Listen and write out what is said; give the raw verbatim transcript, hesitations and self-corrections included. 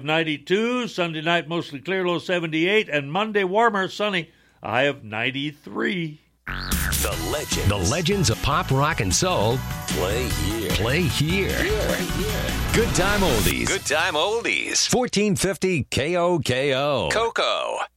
ninety-two. Sunday night, mostly clear, low seventy-eight. And Monday, warmer, sunny, a high of ninety-three. The Legends. The Legends of Pop, Rock, and Soul. Play here. Play here. Here. Right here. Good time oldies. Good time oldies. fourteen fifty K O K O. Coco.